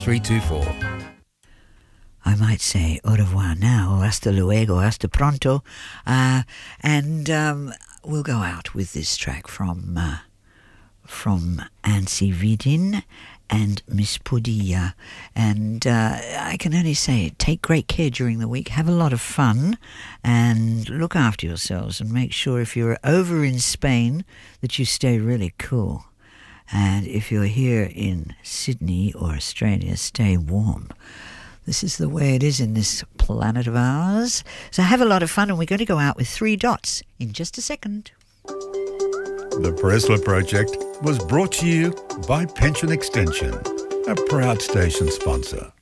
324. I might say au revoir now, or hasta luego, hasta pronto, and we'll go out with this track from Ansi Vidin and Miss Pudilla. And I can only say, take great care during the week, have a lot of fun, and look after yourselves, and make sure if you're over in Spain that you stay really cool. And if you're here in Sydney or Australia, stay warm. This is the way it is in this planet of ours. So have a lot of fun, and we're going to go out with 3 dots in just a second. The Pressler Project was brought to you by Pension Extension, a proud station sponsor.